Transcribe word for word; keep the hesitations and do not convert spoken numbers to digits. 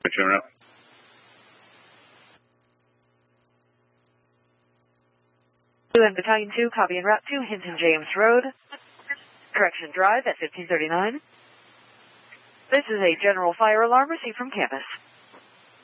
put you en route. two and Battalion two, copy en route to Hinton James Road. Correction Drive at fifteen thirty-nine. This is a general fire alarm received from campus.